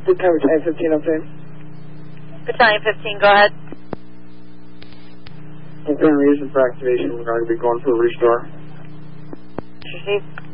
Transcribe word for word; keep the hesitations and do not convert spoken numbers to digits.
Battalion fifteen update. Battalion fifteen, go ahead. Open reason for activation. We're going to be going for a restore. Received.